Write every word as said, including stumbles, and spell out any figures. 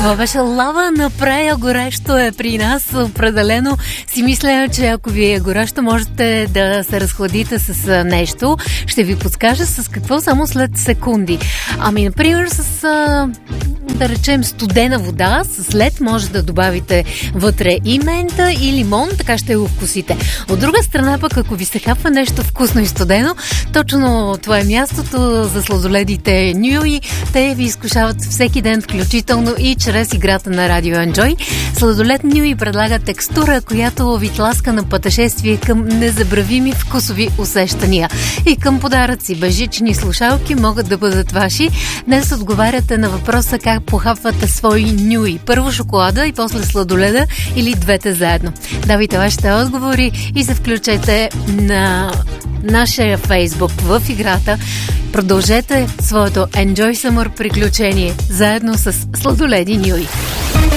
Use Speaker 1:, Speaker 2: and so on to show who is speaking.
Speaker 1: Това беше лава на прая, горещо е при нас. Определено си мисля, че ако ви е горещо, можете да се разхладите с нещо. Ще ви подскажа с какво само след секунди. Ами, например, с, да речем, студена вода, с лед може да добавите вътре и мента, и лимон, така ще го вкусите. От друга страна пък, ако ви се хапва нещо вкусно и студено, точно това е мястото за сладоледите Нюи. Те ви изкушават всеки ден, включително и чрез играта на Радио Enjoy. Сладолед Нюи предлага текстура, която ви тласка на пътешествие към незабравими вкусови усещания. И към подаръци бежични слушалки могат да бъдат ваши. Днес отговаряте на въпроса как похапвате свои Нюи. Първо шоколада и после сладоледа или двете заедно. Давайте вашите отговори и се включете на нашия Фейсбук в играта. Продължете своето Enjoy Summer приключение заедно с сладоледи Нюи.